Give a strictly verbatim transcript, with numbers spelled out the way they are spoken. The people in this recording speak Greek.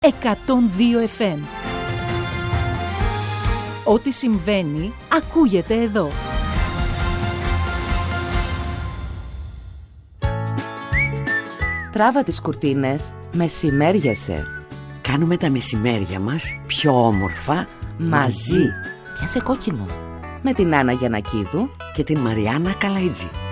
εκατόν δύο εφ εμ. Ό,τι συμβαίνει ακούγεται εδώ. Τράβα τις κουρτίνες, μεσημέριασε. Κάνουμε τα μεσημέρια μας πιο όμορφα μαζί. Πιάσε κόκκινο. Με την Άννα Γιαννακίδου και την Μαριάννα Καλαϊτζή.